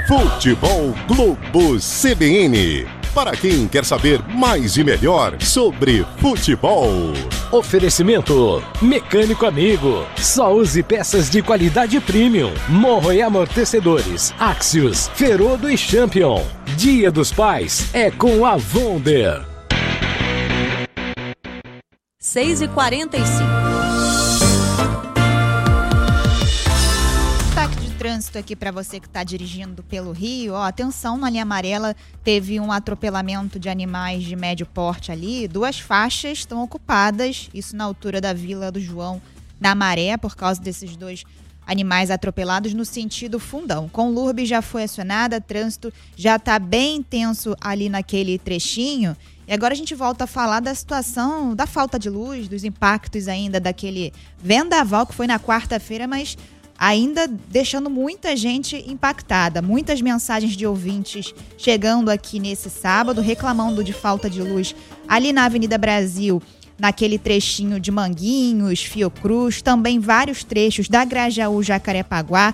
Futebol Globo CBN. Para quem quer saber mais e melhor sobre futebol. Oferecimento Mecânico Amigo. Só use peças de qualidade premium. Morro e amortecedores. Axios, Ferodo e Champion. Dia dos Pais é com a Wonder. 6h45. Trânsito aqui para você que está dirigindo pelo Rio. Atenção, na linha amarela teve um atropelamento de animais de médio porte ali. 2 faixas estão ocupadas, isso na altura da Vila do João, na Maré, por causa desses 2 animais atropelados no sentido Fundão. Conlurb já foi acionada, trânsito já está bem intenso ali naquele trechinho. E agora a gente volta a falar da situação da falta de luz, dos impactos ainda daquele vendaval que foi na quarta-feira, mas ainda deixando muita gente impactada. Muitas mensagens de ouvintes chegando aqui nesse sábado, reclamando de falta de luz ali na Avenida Brasil, naquele trechinho de Manguinhos, Fiocruz, também vários trechos da Grajaú, Jacarepaguá.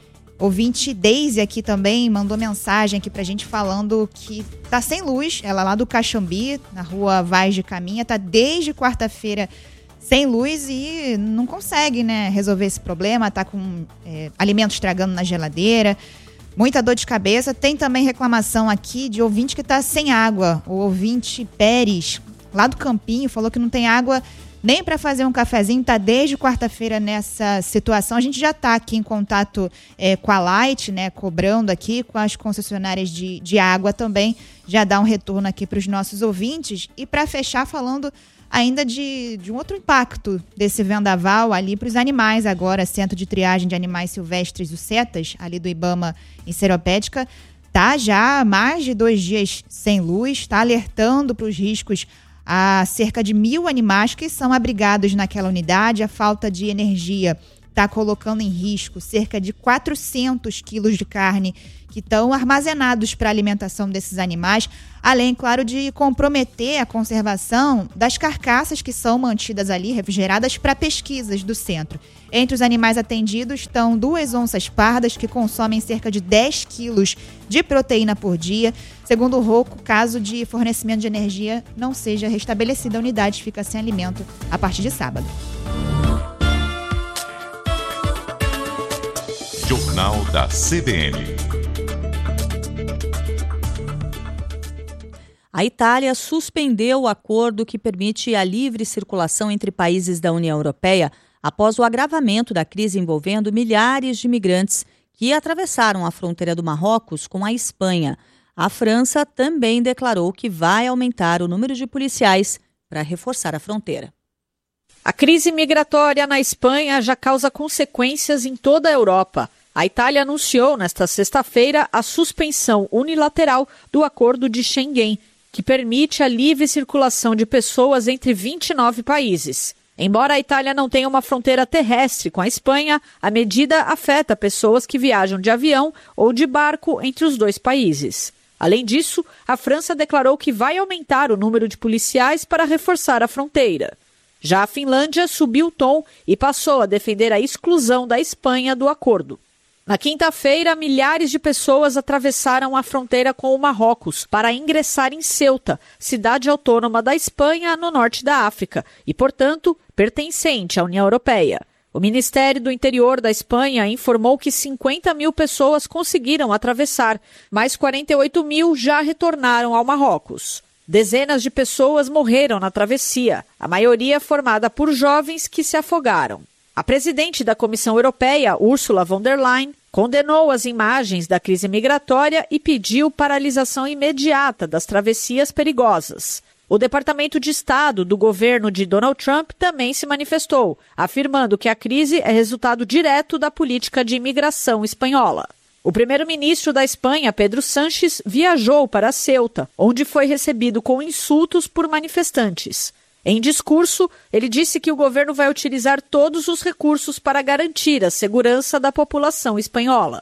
Ouvinte Deise aqui também mandou mensagem aqui pra gente falando que tá sem luz. Ela lá do Caxambi, na rua Vaz de Caminha, tá desde quarta-feira sem luz e não consegue, né, resolver esse problema, tá com alimento estragando na geladeira, muita dor de cabeça. Tem também reclamação aqui de ouvinte que tá sem água. O ouvinte Pérez, lá do Campinho, falou que não tem água nem para fazer um cafezinho, tá desde quarta-feira nessa situação. A gente já tá aqui em contato com a Light, né, cobrando aqui com as concessionárias de água também, já dá um retorno aqui para os nossos ouvintes. E para fechar, falando ainda de um outro impacto desse vendaval ali para os animais agora, Centro de Triagem de Animais Silvestres, o CETAS, ali do Ibama, em Seropédica, tá já há mais de 2 dias sem luz, está alertando para os riscos a cerca de 1.000 animais que são abrigados naquela unidade. A falta de energia está colocando em risco cerca de 400 quilos de carne que estão armazenados para a alimentação desses animais, além, claro, de comprometer a conservação das carcaças que são mantidas ali, refrigeradas, para pesquisas do centro. Entre os animais atendidos estão 2 onças pardas, que consomem cerca de 10 quilos de proteína por dia. Segundo o ROCO, caso de fornecimento de energia não seja restabelecida, a unidade fica sem alimento a partir de sábado. Jornal da CBN. A Itália suspendeu o acordo que permite a livre circulação entre países da União Europeia após o agravamento da crise envolvendo milhares de imigrantes que atravessaram a fronteira do Marrocos com a Espanha. A França também declarou que vai aumentar o número de policiais para reforçar a fronteira. A crise migratória na Espanha já causa consequências em toda a Europa. A Itália anunciou nesta sexta-feira a suspensão unilateral do Acordo de Schengen, que permite a livre circulação de pessoas entre 29 países. Embora a Itália não tenha uma fronteira terrestre com a Espanha, a medida afeta pessoas que viajam de avião ou de barco entre os 2 países. Além disso, a França declarou que vai aumentar o número de policiais para reforçar a fronteira. Já a Finlândia subiu o tom e passou a defender a exclusão da Espanha do acordo. Na quinta-feira, milhares de pessoas atravessaram a fronteira com o Marrocos para ingressar em Ceuta, cidade autônoma da Espanha, no norte da África, e, portanto, pertencente à União Europeia. O Ministério do Interior da Espanha informou que 50.000 pessoas conseguiram atravessar, mas 48.000 já retornaram ao Marrocos. Dezenas de pessoas morreram na travessia, a maioria formada por jovens que se afogaram. A presidente da Comissão Europeia, Ursula von der Leyen, condenou as imagens da crise migratória e pediu paralisação imediata das travessias perigosas. O Departamento de Estado do governo de Donald Trump também se manifestou, afirmando que a crise é resultado direto da política de imigração espanhola. O primeiro-ministro da Espanha, Pedro Sánchez, viajou para Ceuta, onde foi recebido com insultos por manifestantes. Em discurso, ele disse que o governo vai utilizar todos os recursos para garantir a segurança da população espanhola.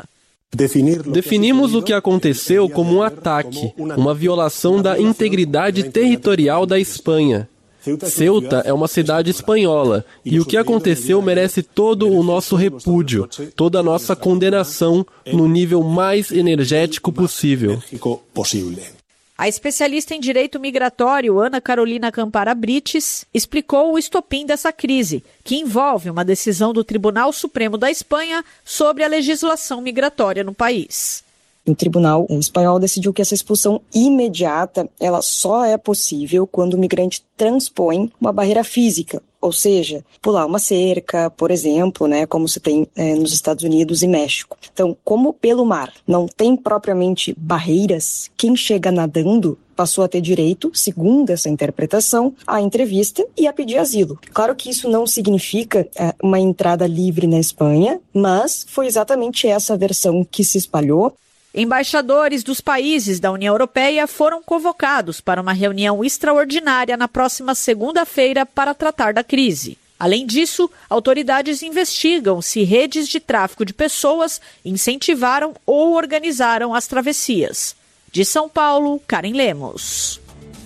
Definimos o que aconteceu como um ataque, uma violação da integridade territorial da Espanha. Ceuta é uma cidade espanhola e o que aconteceu merece todo o nosso repúdio, toda a nossa condenação no nível mais energético possível. A especialista em direito migratório, Ana Carolina Campara Brites, explicou o estopim dessa crise, que envolve uma decisão do Tribunal Supremo da Espanha sobre a legislação migratória no país. O tribunal espanhol decidiu que essa expulsão imediata ela só é possível quando o migrante transpõe uma barreira física, ou seja, pular uma cerca, por exemplo, como se tem nos Estados Unidos e México. Então, como pelo mar não tem propriamente barreiras, quem chega nadando passou a ter direito, segundo essa interpretação, à entrevista e a pedir asilo. Claro que isso não significa uma entrada livre na Espanha, mas foi exatamente essa a versão que se espalhou. Embaixadores dos países da União Europeia foram convocados para uma reunião extraordinária na próxima segunda-feira para tratar da crise. Além disso, autoridades investigam se redes de tráfico de pessoas incentivaram ou organizaram as travessias. De São Paulo, Karen Lemos.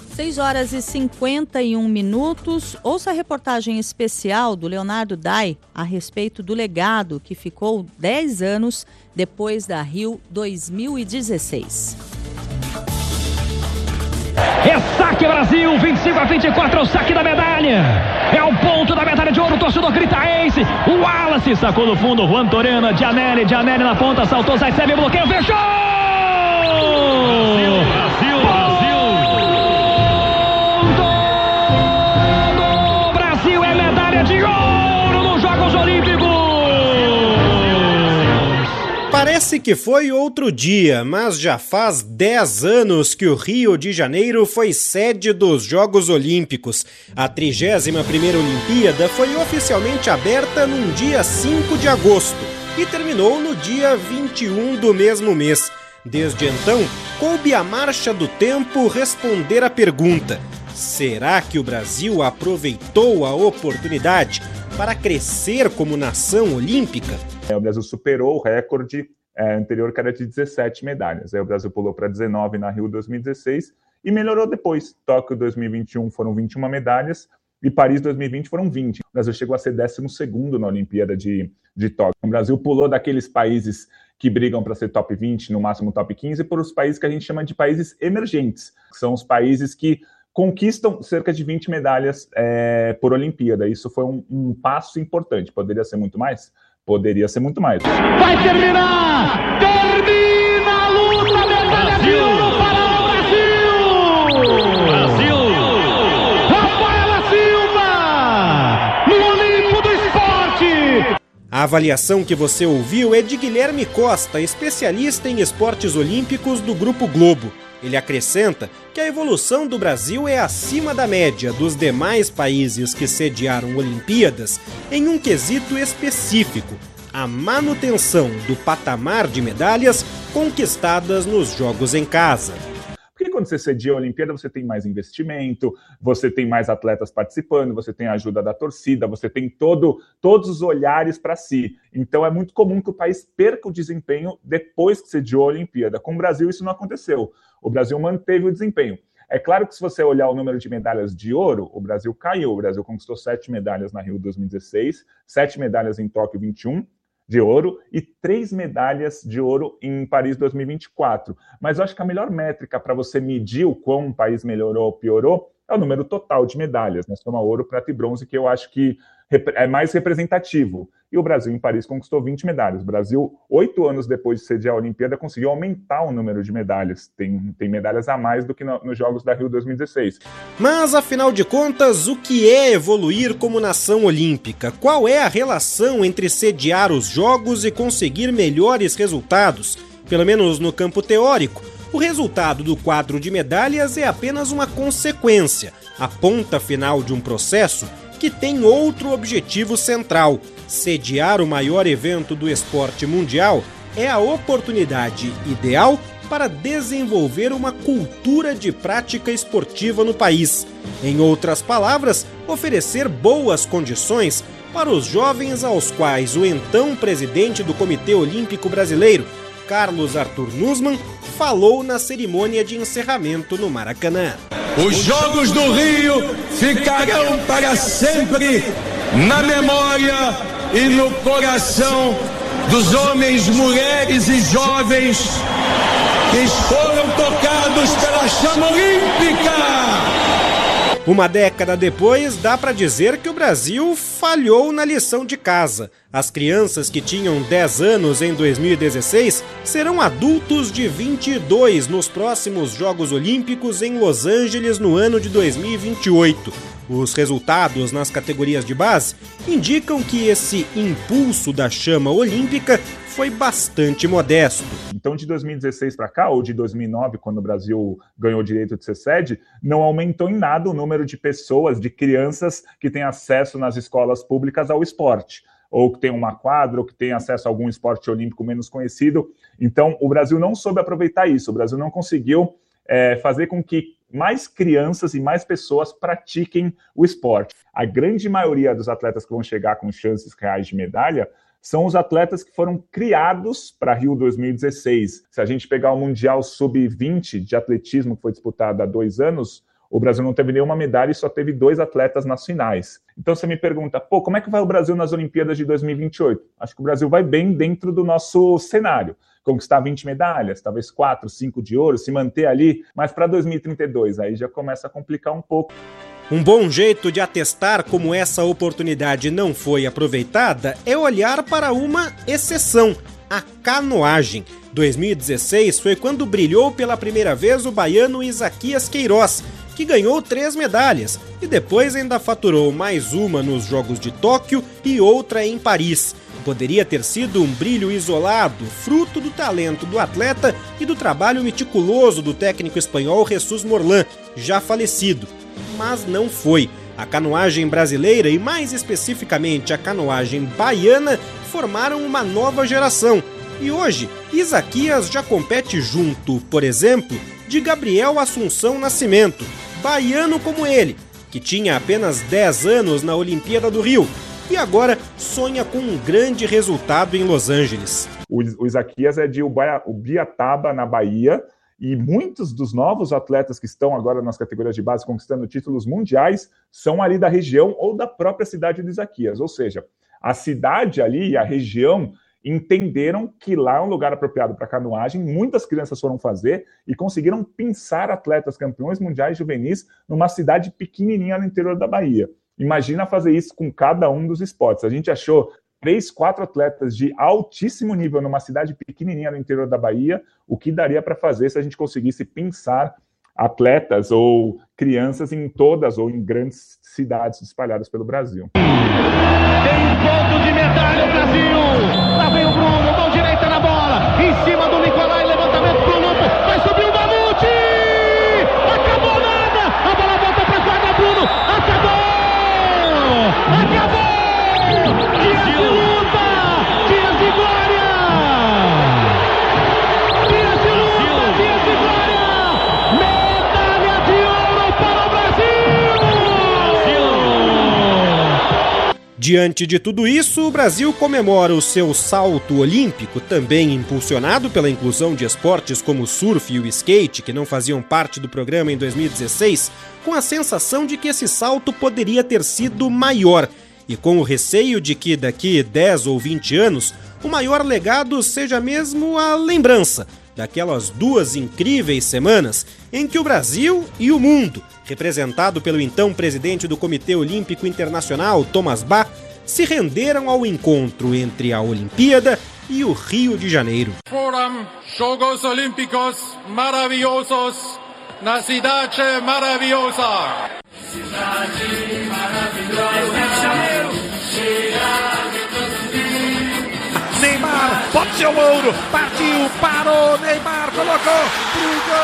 6h51. Ouça a reportagem especial do Leonardo Dai a respeito do legado que ficou 10 anos depois da Rio 2016. É saque Brasil, 25-24, é o saque da medalha. É o ponto da medalha de ouro, o torcedor grita Ace. O Wallace sacou no fundo, Juan Torena, Gianelli na ponta, saltou, recebe o bloqueio, fechou! Brasil! Do Brasil é medalha de ouro nos Jogos Olímpicos! Parece que foi outro dia, mas já faz 10 anos que o Rio de Janeiro foi sede dos Jogos Olímpicos. A 31ª Olimpíada foi oficialmente aberta num dia 5 de agosto e terminou no dia 21 do mesmo mês. Desde então, coube à marcha do tempo responder a pergunta: será que o Brasil aproveitou a oportunidade para crescer como nação olímpica? O Brasil superou o recorde anterior, que era de 17 medalhas. Aí o Brasil pulou para 19 na Rio 2016 e melhorou depois. Tóquio 2021 foram 21 medalhas e Paris 2020 foram 20. O Brasil chegou a ser 12º na Olimpíada de Tóquio. O Brasil pulou daqueles países que brigam para ser top 20, no máximo top 15, para os países que a gente chama de países emergentes, que são os países que conquistam cerca de 20 medalhas por Olimpíada. Isso foi um passo importante. Poderia ser muito mais? Poderia ser muito mais. Vai terminar! Termina a luta! Medalha de ouro para o Brasil! Rafaela Silva! No Olimpo do Esporte! A avaliação que você ouviu é de Guilherme Costa, especialista em esportes olímpicos do Grupo Globo. Ele acrescenta que a evolução do Brasil é acima da média dos demais países que sediaram Olimpíadas em um quesito específico: a manutenção do patamar de medalhas conquistadas nos jogos em casa. Porque quando você cedia a Olimpíada, você tem mais investimento, você tem mais atletas participando, você tem a ajuda da torcida, você tem todos os olhares para si. Então é muito comum que o país perca o desempenho depois que sediou a Olimpíada. Com o Brasil isso não aconteceu. O Brasil manteve o desempenho. É claro que se você olhar o número de medalhas de ouro, o Brasil caiu. O Brasil conquistou 7 medalhas na Rio 2016, 7 medalhas em Tóquio 21 de ouro e 3 medalhas de ouro em Paris 2024. Mas eu acho que a melhor métrica para você medir o quão um país melhorou ou piorou é o número total de medalhas, né? Soma ouro, prata e bronze, que eu acho que é mais representativo. E o Brasil em Paris conquistou 20 medalhas. O Brasil, 8 anos depois de sediar a Olimpíada, conseguiu aumentar o número de medalhas. Tem medalhas a mais do que nos Jogos da Rio 2016. Mas, afinal de contas, o que é evoluir como nação olímpica? Qual é a relação entre sediar os Jogos e conseguir melhores resultados? Pelo menos no campo teórico, o resultado do quadro de medalhas é apenas uma consequência, a ponta final de um processo que tem outro objetivo central. Sediar o maior evento do esporte mundial é a oportunidade ideal para desenvolver uma cultura de prática esportiva no país. Em outras palavras, oferecer boas condições para os jovens aos quais o então presidente do Comitê Olímpico Brasileiro, Carlos Arthur Nussmann, falou na cerimônia de encerramento no Maracanã. Os Jogos do Rio ficarão para sempre na memória e no coração dos homens, mulheres e jovens que foram tocados pela chama olímpica. Uma década depois, dá para dizer que o Brasil falhou na lição de casa. As crianças que tinham 10 anos em 2016 serão adultos de 22 nos próximos Jogos Olímpicos em Los Angeles no ano de 2028. Os resultados nas categorias de base indicam que esse impulso da chama olímpica foi bastante modesto. Então, de 2016 para cá, ou de 2009, quando o Brasil ganhou o direito de ser sede, não aumentou em nada o número de pessoas, de crianças que têm acesso nas escolas públicas ao esporte, ou que tem uma quadra, ou que tem acesso a algum esporte olímpico menos conhecido. Então, o Brasil não soube aproveitar isso, o Brasil não conseguiu fazer com que mais crianças e mais pessoas pratiquem o esporte. A grande maioria dos atletas que vão chegar com chances reais de medalha são os atletas que foram criados para Rio 2016. Se a gente pegar o Mundial Sub-20 de atletismo, que foi disputado há 2 anos, o Brasil não teve nenhuma medalha e só teve 2 atletas nas finais. Então você me pergunta, como é que vai o Brasil nas Olimpíadas de 2028? Acho que o Brasil vai bem dentro do nosso cenário. Conquistar 20 medalhas, talvez 4, 5 de ouro, se manter ali, mas para 2032 aí já começa a complicar um pouco. Um bom jeito de atestar como essa oportunidade não foi aproveitada é olhar para uma exceção, a canoagem. 2016 foi quando brilhou pela primeira vez o baiano Isaquias Queiroz, que ganhou 3 medalhas e depois ainda faturou mais uma nos Jogos de Tóquio e outra em Paris. Poderia ter sido um brilho isolado, fruto do talento do atleta e do trabalho meticuloso do técnico espanhol Jesus Morlan, já falecido. Mas não foi. A canoagem brasileira e mais especificamente a canoagem baiana formaram uma nova geração. E hoje, Isaquias já compete junto, por exemplo, de Gabriel Assunção Nascimento, baiano como ele, que tinha apenas 10 anos na Olimpíada do Rio e agora sonha com um grande resultado em Los Angeles. O Isaquias é de Ubiataba, na Bahia, e muitos dos novos atletas que estão agora nas categorias de base conquistando títulos mundiais são ali da região ou da própria cidade de Isaquias. Ou seja, a cidade ali e a região entenderam que lá é um lugar apropriado para canoagem, muitas crianças foram fazer e conseguiram pinçar atletas campeões mundiais juvenis numa cidade pequenininha no interior da Bahia. Imagina fazer isso com cada um dos esportes. A gente achou 3, 4 atletas de altíssimo nível numa cidade pequenininha no interior da Bahia, o que daria para fazer se a gente conseguisse pinçar atletas ou crianças em todas ou em grandes cidades espalhadas pelo Brasil. Tem ponto de medalha o Brasil! Lá vem o Bruno, mão direita na bola, em cima do Nicolai, levantamento pro Lupo, vai subir o Mamute! Acabou nada! A bola volta pra quadra, Bruno, acabou! Acabou! Dias de luta! Dias de glória! Dias de luta! Dias de glória! Medalha de ouro para o Brasil! Diante de tudo isso, o Brasil comemora o seu salto olímpico, também impulsionado pela inclusão de esportes como o surf e o skate, que não faziam parte do programa em 2016, com a sensação de que esse salto poderia ter sido maior, e com o receio de que daqui 10 ou 20 anos o maior legado seja mesmo a lembrança daquelas 2 incríveis semanas em que o Brasil e o mundo, representado pelo então presidente do Comitê Olímpico Internacional, Thomas Bach, se renderam ao encontro entre a Olimpíada e o Rio de Janeiro. Foram Jogos Olímpicos maravilhosos na cidade maravilhosa. Cidade maravilhosa, Rio de Janeiro, Neymar, pode ser o ouro, partiu, parou, Neymar colocou pro gol.